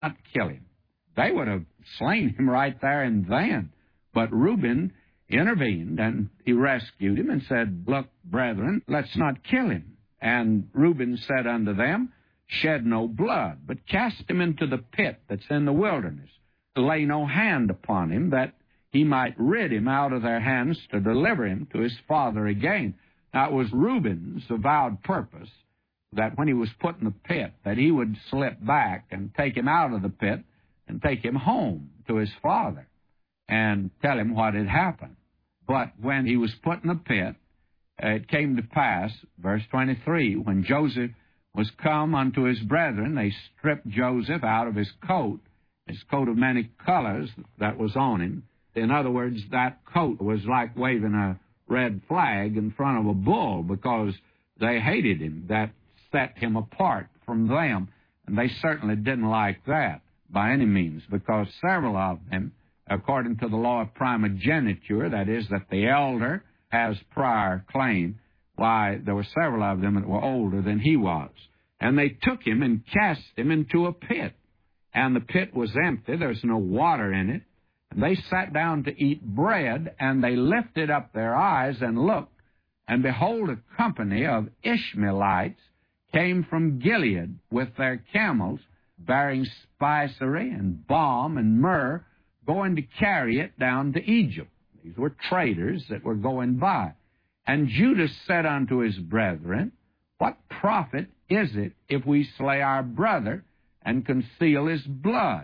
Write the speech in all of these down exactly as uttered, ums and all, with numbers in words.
not kill him. They would have slain him right there and then. But Reuben intervened, and he rescued him and said, "Look, brethren, let's not kill him." And Reuben said unto them, "Shed no blood, but cast him into the pit that's in the wilderness. Lay no hand upon him, that he might rid him out of their hands to deliver him to his father again." Now, it was Reuben's avowed purpose that when he was put in the pit, that he would slip back and take him out of the pit and take him home to his father and tell him what had happened. But when he was put in the pit, it came to pass, verse twenty-three, when Joseph was come unto his brethren, they stripped Joseph out of his coat, his coat of many colors that was on him. In other words, that coat was like waving a red flag in front of a bull, because they hated him. That set him apart from them, and they certainly didn't like that by any means, because several of them, according to the law of primogeniture, that is, that the elder has prior claim, why, there were several of them that were older than he was. And they took him and cast him into a pit. And the pit was empty. There's no water in it. And they sat down to eat bread, and they lifted up their eyes and looked, and behold, a company of Ishmaelites came from Gilead with their camels, bearing spicery and balm and myrrh, going to carry it down to Egypt. These were traders that were going by. And Judah said unto his brethren, "What profit is it if we slay our brother and conceal his blood?"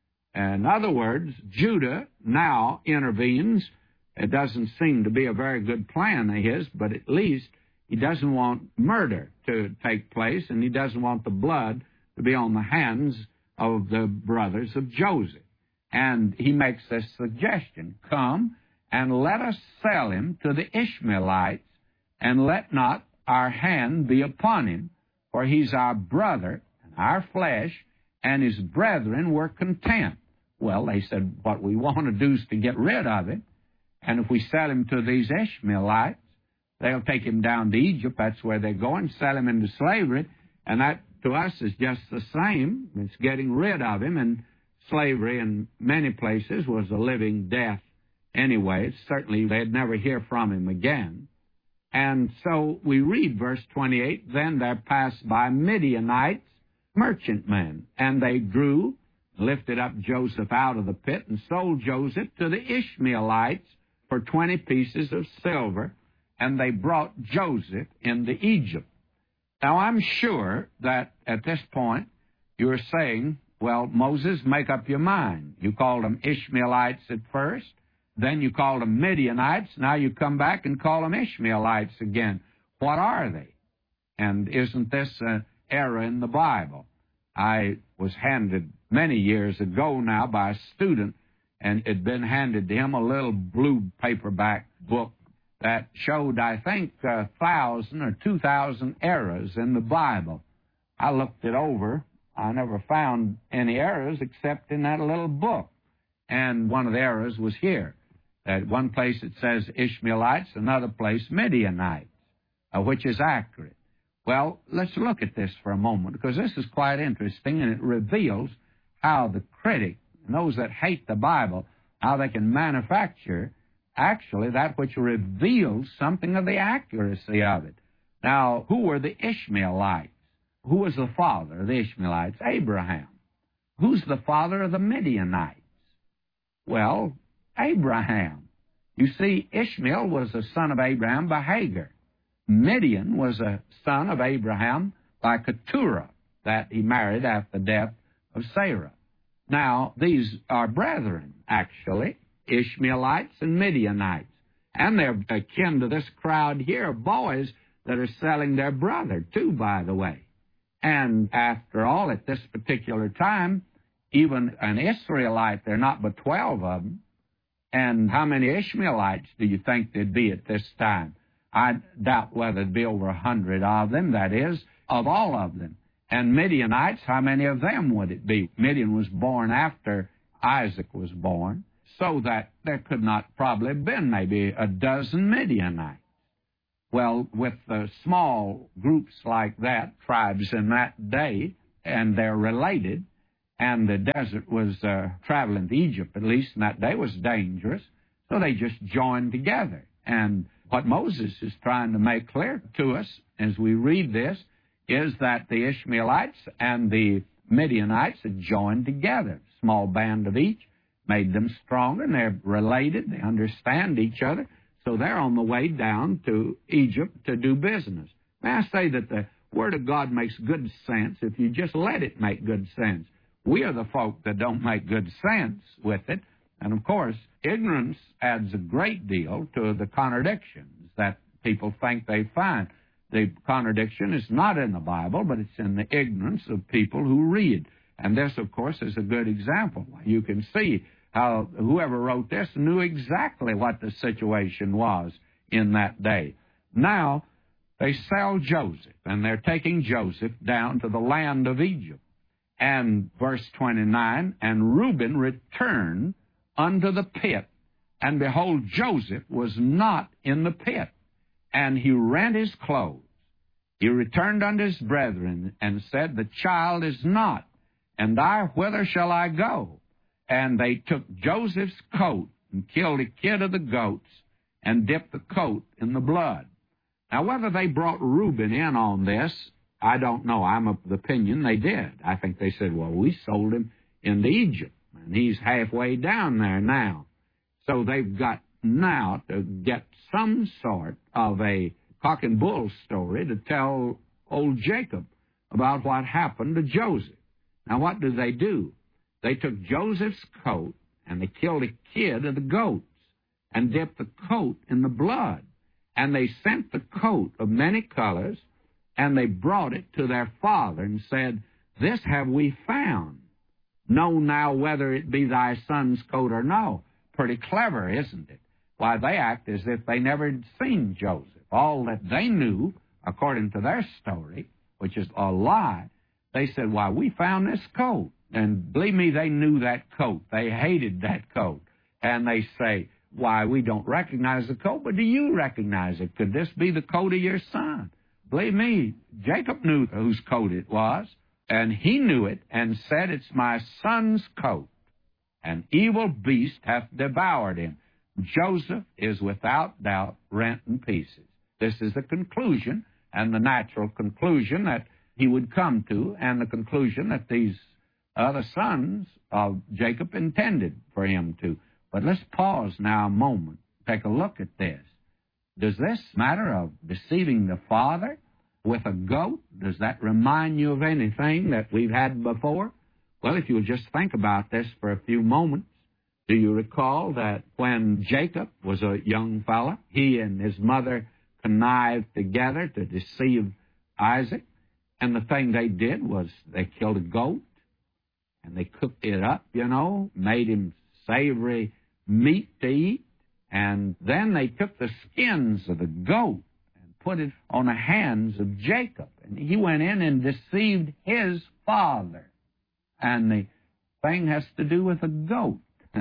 In other words, Judah now intervenes. It doesn't seem to be a very good plan of his, but at least he doesn't want murder to take place, and he doesn't want the blood to be on the hands of the brothers of Joseph. And he makes this suggestion, "Come and let us sell him to the Ishmaelites, and let not our hand be upon him, for he's our brother and our flesh," and his brethren were content. Well, they said, what we want to do is to get rid of him, and if we sell him to these Ishmaelites, they'll take him down to Egypt. That's where they're going, sell him into slavery, and that to us is just the same. It's getting rid of him, and slavery in many places was a living death anyway. Certainly they'd never hear from him again. And so we read verse twenty-eight, "Then there passed by Midianites, merchantmen, and they drew, lifted up Joseph out of the pit, and sold Joseph to the Ishmaelites for twenty pieces of silver, and they brought Joseph into Egypt." Now, I'm sure that at this point you're saying, well, Moses, make up your mind. You called them Ishmaelites at first, then you called them Midianites, now you come back and call them Ishmaelites again. What are they? And isn't this an error in the Bible? I was handed many years ago now by a student, and it had been handed to him a little blue paperback book that showed, I think, a thousand or two thousand errors in the Bible. I looked it over. I never found any errors except in that little book. And one of the errors was here. At one place it says Ishmaelites, another place Midianites, uh, which is accurate. Well, let's look at this for a moment, because this is quite interesting, and it reveals how the critic, and those that hate the Bible, how they can manufacture actually that which reveals something of the accuracy of it. Now, who were the Ishmaelites? Who was the father of the Ishmaelites? Abraham. Who's the father of the Midianites? Well, Abraham. You see, Ishmael was a son of Abraham by Hagar. Midian was a son of Abraham by Keturah, that he married after the death of Sarah. Now, these are brethren, actually, Ishmaelites and Midianites. And they're akin to this crowd here, boys that are selling their brother, too, by the way. And after all, at this particular time, even an Israelite, there are not but twelve of them. And how many Ishmaelites do you think there'd be at this time? I doubt whether there'd be over a hundred of them, that is, of all of them. And Midianites, how many of them would it be? Midian was born after Isaac was born, so that there could not probably have been maybe a dozen Midianites. Well, with the small groups like that, tribes in that day, and they're related, and the desert was uh, traveling to Egypt, at least in that day, was dangerous. So they just joined together. And what Moses is trying to make clear to us as we read this is that the Ishmaelites and the Midianites had joined together. Small band of each made them stronger, and they're related. They understand each other. So they're on the way down to Egypt to do business. May I say that the Word of God makes good sense if you just let it make good sense. We are the folk that don't make good sense with it. And, of course, ignorance adds a great deal to the contradictions that people think they find. The contradiction is not in the Bible, but it's in the ignorance of people who read. And this, of course, is a good example. You can see how whoever wrote this knew exactly what the situation was in that day. Now, they sell Joseph, and they're taking Joseph down to the land of Egypt. And verse twenty-nine, and Reuben returned unto the pit, and behold, Joseph was not in the pit. And he rent his clothes. He returned unto his brethren, and said, the child is not, and I, whither shall I go? And they took Joseph's coat, and killed a kid of the goats, and dipped the coat in the blood. Now, whether they brought Reuben in on this, I don't know. I'm of the opinion they did. I think they said, well, we sold him into Egypt, and he's halfway down there now. So they've got now to get some sort of a cock and bull story to tell old Jacob about what happened to Joseph. Now, what do they do? They took Joseph's coat, and they killed a kid of the goats, and dipped the coat in the blood. And they sent the coat of many colors, and they brought it to their father, and said, this have we found. Know now whether it be thy son's coat or no. Pretty clever, isn't it? Why, they act as if they never had seen Joseph. All that they knew, according to their story, which is a lie, they said, why, we found this coat. And believe me, they knew that coat. They hated that coat. And they say, why, we don't recognize the coat, but do you recognize it? Could this be the coat of your son? Believe me, Jacob knew whose coat it was, and he knew it, and said, it's my son's coat. An evil beast hath devoured him. Joseph is without doubt rent in pieces. This is the conclusion, and the natural conclusion that he would come to, and the conclusion that these other sons of Jacob intended for him to. But let's pause now a moment, take a look at this. Does this matter of deceiving the father with a goat, does that remind you of anything that we've had before? Well, if you'll just think about this for a few moments, do you recall that when Jacob was a young fella, he and his mother connived together to deceive Isaac? And the thing they did was they killed a goat, and they cooked it up, you know, made him savory meat to eat, and then they took the skins of the goat and put it on the hands of Jacob, and he went in and deceived his father. And the thing has to do with a goat.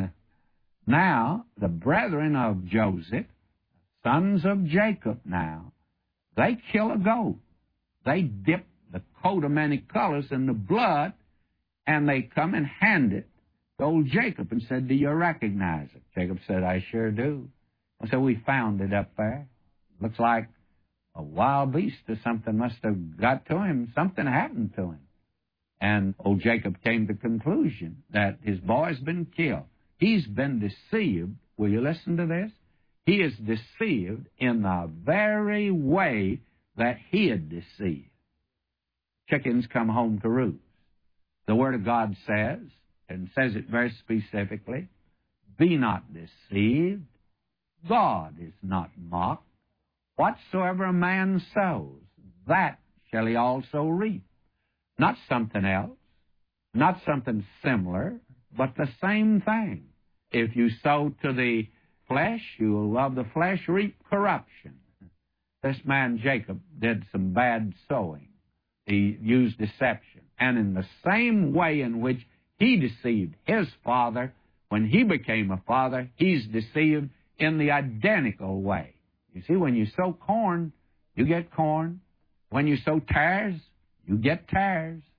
Now, the brethren of Joseph, sons of Jacob now, they kill a goat. They dip the coat of many colors in the blood, and they come and hand it to old Jacob and said, do you recognize it? Jacob said, I sure do. And so we found it up there. Looks like a wild beast or something must have got to him. Something happened to him. And old Jacob came to the conclusion that his boy's been killed. He's been deceived. Will you listen to this? He is deceived in the very way that he had deceived. Chickens come home to roost. The Word of God says, and says it very specifically, be not deceived. God is not mocked. Whatsoever a man sows, that shall he also reap. Not something else, not something similar, but the same thing. If you sow to the flesh, you will of the flesh reap corruption. This man Jacob did some bad sowing. He used deception. And in the same way in which he deceived his father, when he became a father, he's deceived in the identical way. You see, when you sow corn, you get corn. When you sow tares, you get tares.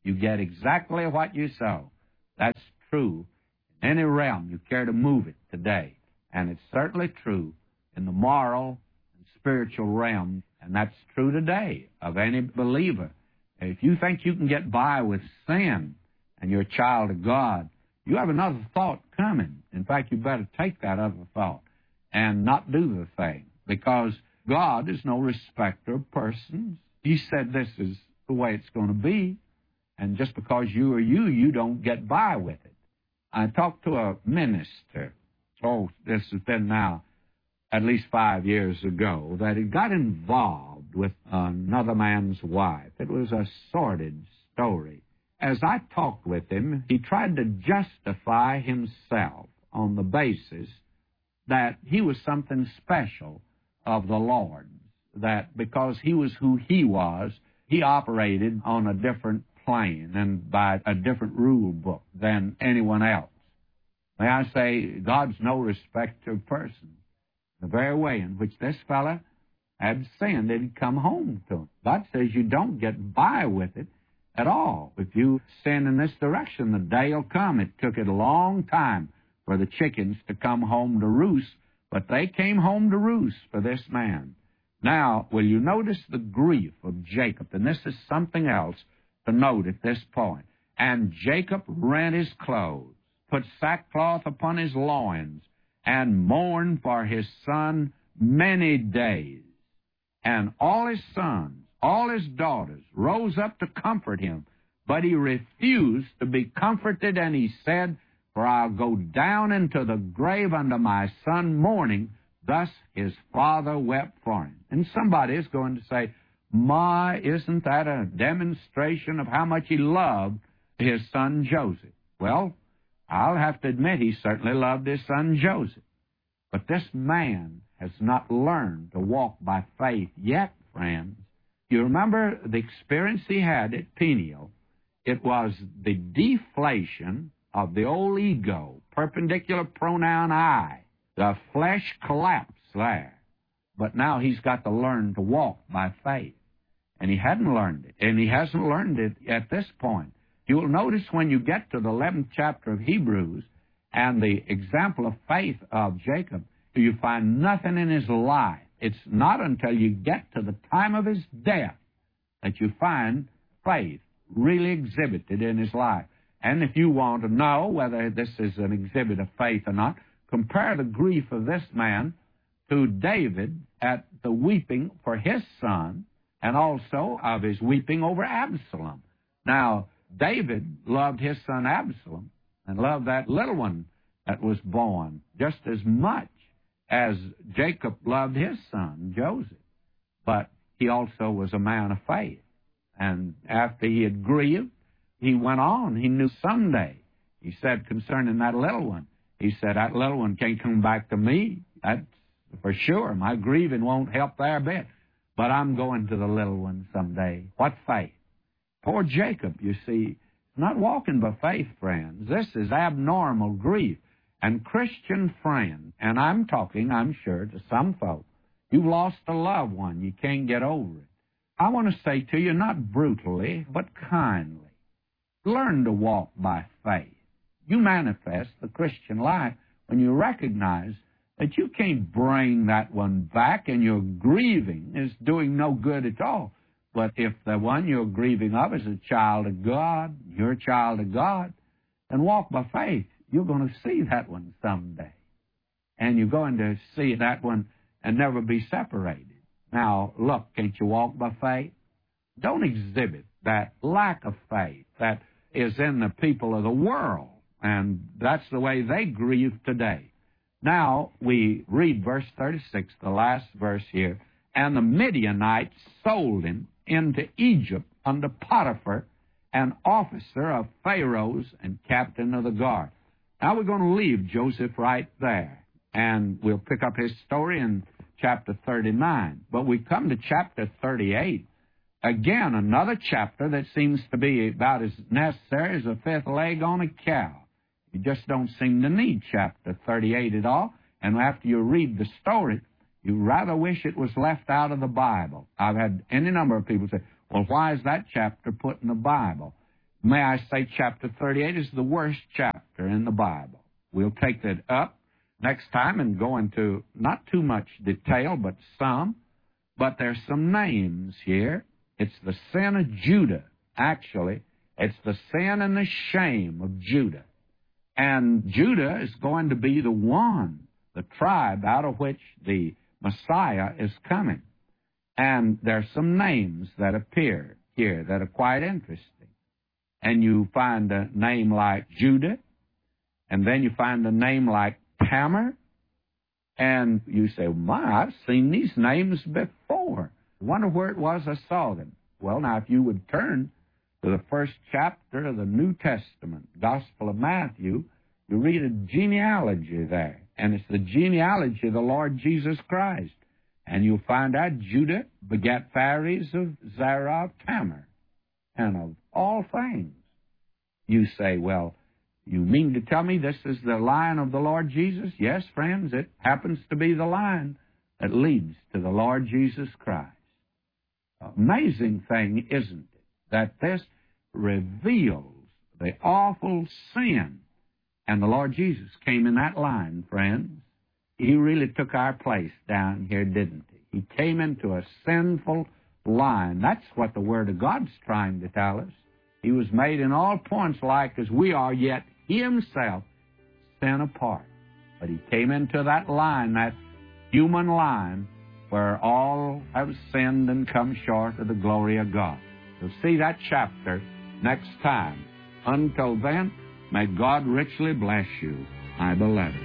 You get exactly what you sow. That's true in any realm you care to move it today. And it's certainly true in the moral and spiritual realm, and that's true today of any believer. If you think you can get by with sin and you're a child of God, you have another thought coming. In fact, you better take that other thought and not do the thing, because God is no respecter of persons. He said this is the way it's going to be, and just because you are you, you don't get by with it. I talked to a minister, oh, this has been now at least five years ago, that he got involved with another man's wife. It was a sordid story. As I talked with him, he tried to justify himself on the basis that he was something special of the Lord, that because he was who he was, he operated on a different plane and by a different rule book than anyone else. May I say, God's no respecter of persons. The very way in which this fella had sinned, it had come home to him. God says you don't get by with it at all. If you sin in this direction, the day will come. It took it a long time for the chickens to come home to roost, but they came home to roost for this man. Now, will you notice the grief of Jacob? And this is something else to note at this point. And Jacob rent his clothes, put sackcloth upon his loins, and mourned for his son many days. And all his sons, all his daughters rose up to comfort him, but he refused to be comforted, and he said, "For I'll go down into the grave unto my son mourning." Thus his father wept for him. And somebody is going to say, "My, isn't that a demonstration of how much he loved his son Joseph?" Well, I'll have to admit he certainly loved his son Joseph. But this man has not learned to walk by faith yet, friends. You remember the experience he had at Peniel. It was the deflation of the old ego, perpendicular pronoun I. The flesh collapsed there. But now he's got to learn to walk by faith. And he hadn't learned it, and he hasn't learned it at this point. You'll notice when you get to the eleventh chapter of Hebrews and the example of faith of Jacob, you find nothing in his life. It's not until you get to the time of his death that you find faith really exhibited in his life. And if you want to know whether this is an exhibit of faith or not, compare the grief of this man to David at the weeping for his son, and also of his weeping over Absalom. Now, David loved his son Absalom and loved that little one that was born just as much as Jacob loved his son Joseph. But he also was a man of faith. And after he had grieved, he went on. He knew someday, he said concerning that little one, he said, "That little one can't come back to me. That's for sure. My grieving won't help there a bit. But I'm going to the little one someday." What faith? Poor Jacob, you see, not walking by faith, friends. This is abnormal grief. And Christian friend, and I'm talking, I'm sure, to some folks, you've lost a loved one. You can't get over it. I want to say to you, not brutally, but kindly, learn to walk by faith. You manifest the Christian life when you recognize that you can't bring that one back, and your grieving is doing no good at all. But if the one you're grieving of is a child of God, you're a child of God, then walk by faith. You're going to see that one someday. And you're going to see that one and never be separated. Now, look, can't you walk by faith? Don't exhibit that lack of faith that is in the people of the world. And that's the way they grieve today. Now, we read verse thirty-six, the last verse here. "And the Midianites sold him into Egypt under Potiphar, an officer of Pharaoh's and captain of the guard." Now we're going to leave Joseph right there, and we'll pick up his story in chapter thirty-nine. But we come to chapter thirty-eight. Again, another chapter that seems to be about as necessary as a fifth leg on a cow. You just don't seem to need chapter thirty-eight at all. And after you read the story, you rather wish it was left out of the Bible. I've had any number of people say, "Well, why is that chapter put in the Bible?" may I say chapter thirty-eight is the worst chapter in the Bible. We'll take that up next time and go into not too much detail, but some. But there's some names here. It's the sin of Judah, actually. It's the sin and the shame of Judah. And Judah is going to be the one, the tribe out of which the Messiah is coming. And there's some names that appear here that are quite interesting. And you find a name like Judah, and then you find a name like Tamar, and you say, my, I've seen these names before. I wonder where it was I saw them. Well, now, if you would turn to the first chapter of the New Testament, Gospel of Matthew, you read a genealogy there, and it's the genealogy of the Lord Jesus Christ. And you'll find out Judah begat Phares of Zerah of Tamar. And of all things, you say, well, you mean to tell me this is the line of the Lord Jesus? Yes, friends, it happens to be the line that leads to the Lord Jesus Christ. Amazing thing, isn't it, that this reveals the awful sin. And the Lord Jesus came in that line, friends. He really took our place down here, didn't he? He came into a sinful line. That's what the Word of God's trying to tell us. He was made in all points like as we are, yet he himself sin apart. But he came into that line, that human line, where all have sinned and come short of the glory of God. You'll see that chapter next time. Until then, may God richly bless you, my beloved.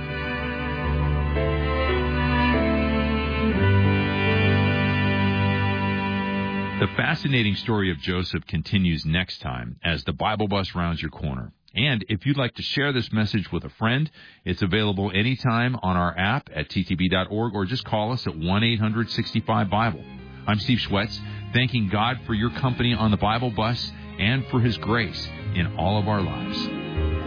The fascinating story of Joseph continues next time as the Bible Bus rounds your corner. And if you'd like to share this message with a friend, it's available anytime on our app at T T B dot org or just call us at one eight hundred sixty-five Bible. I'm Steve Schwetz, thanking God for your company on the Bible Bus and for His grace in all of our lives.